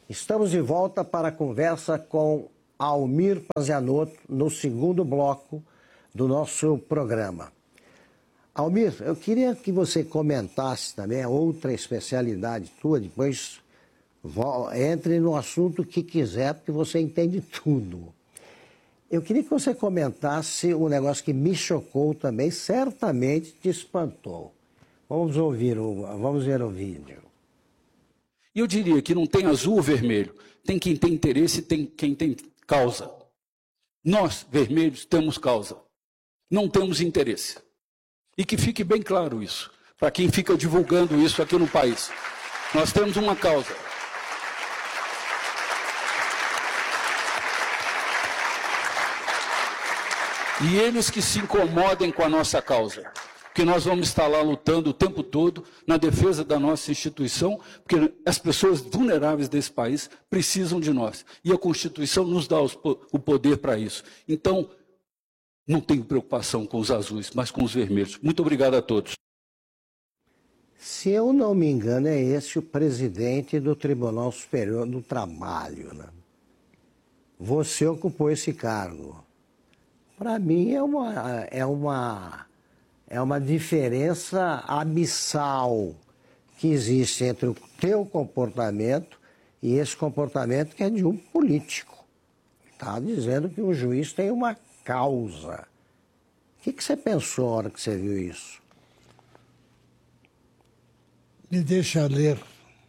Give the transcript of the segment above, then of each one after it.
Estamos de volta para a conversa com Almir Pazianotto no segundo bloco do nosso programa. Almir, eu queria que você comentasse também a outra especialidade tua, depois entre no assunto que quiser, porque você entende tudo. Eu queria que você comentasse um negócio que me chocou também, certamente te espantou. Vamos ver o vídeo. Eu diria que não tem azul ou vermelho. Tem quem tem interesse e tem quem tem causa. Nós, vermelhos, temos causa. Não temos interesse. E que fique bem claro isso, para quem fica divulgando isso aqui no país. Nós temos uma causa. E eles que se incomodem com a nossa causa. Porque nós vamos estar lá lutando o tempo todo na defesa da nossa instituição, porque as pessoas vulneráveis desse país precisam de nós. E a Constituição nos dá o poder para isso. Então, não tenho preocupação com os azuis, mas com os vermelhos. Muito obrigado a todos. Se eu não me engano, é esse o presidente do Tribunal Superior do Trabalho, né? Você ocupou esse cargo. Para mim é uma diferença abissal que existe entre o teu comportamento e esse comportamento que é de um político. Está dizendo que o juiz tem uma causa. O que você pensou na hora que você viu isso? Me deixa ler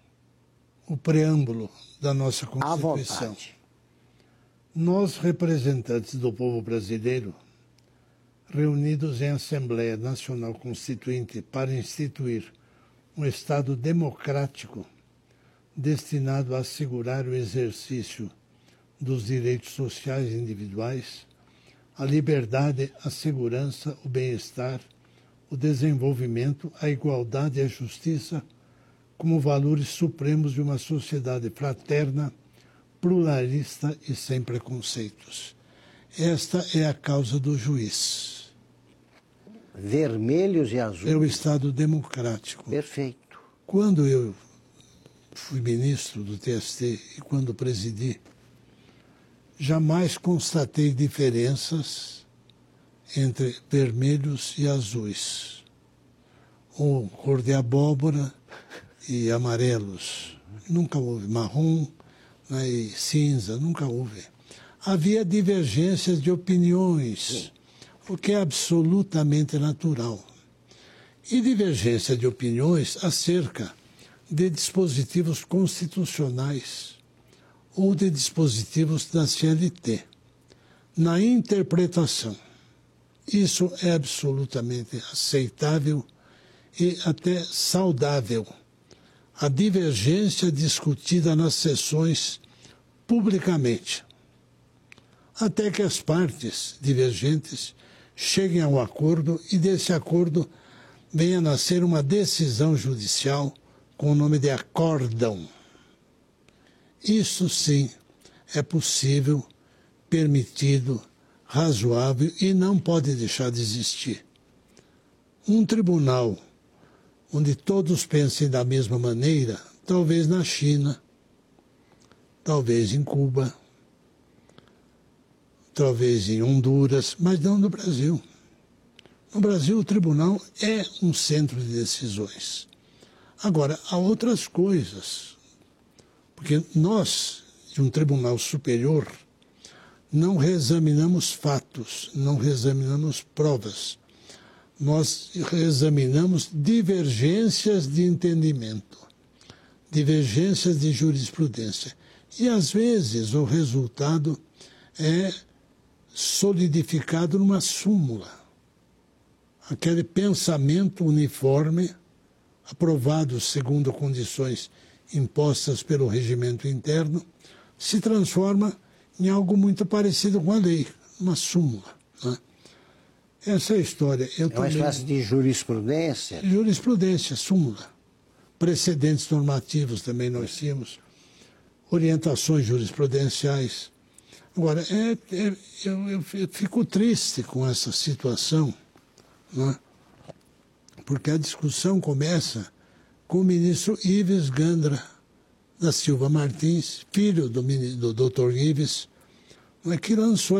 o preâmbulo da nossa Constituição. À vontade. Nós, representantes do povo brasileiro, reunidos em Assembleia Nacional Constituinte para instituir um Estado democrático destinado a assegurar o exercício dos direitos sociais individuais, a liberdade, a segurança, o bem-estar, o desenvolvimento, a igualdade e a justiça como valores supremos de uma sociedade fraterna, pluralista e sem preconceitos. Esta é a causa do juiz. Vermelhos e azuis. É o Estado democrático. Perfeito. Quando eu fui ministro do TST e quando presidi, jamais constatei diferenças entre vermelhos e azuis, ou cor de abóbora e amarelos. Nunca houve marrom, né, e cinza, nunca houve. Havia divergências de opiniões, o que é absolutamente natural. E divergência de opiniões acerca de dispositivos constitucionais ou de dispositivos da CLT, na interpretação. Isso é absolutamente aceitável e até saudável. A divergência discutida nas sessões publicamente, até que as partes divergentes cheguem a um acordo e desse acordo venha a nascer uma decisão judicial com o nome de acórdão. Isso sim é possível, permitido, razoável e não pode deixar de existir. Um tribunal onde todos pensem da mesma maneira, talvez na China, talvez em Cuba, talvez em Honduras, mas não no Brasil. No Brasil, o tribunal é um centro de decisões. Agora, há outras coisas, porque nós, de um tribunal superior, não reexaminamos fatos, não reexaminamos provas. Nós reexaminamos divergências de entendimento, divergências de jurisprudência. E, às vezes, o resultado é solidificado numa súmula. Aquele pensamento uniforme, aprovado segundo condições impostas pelo regimento interno, se transforma em algo muito parecido com a lei, uma súmula, né? Essa é a história. É uma espécie de jurisprudência? Jurisprudência, súmula. Precedentes normativos também nós tínhamos, orientações jurisprudenciais. Agora, eu fico triste com essa situação, né? Porque a discussão começa com o ministro Ives Gandra, da Silva Martins, filho do Dr. Ives, que lançou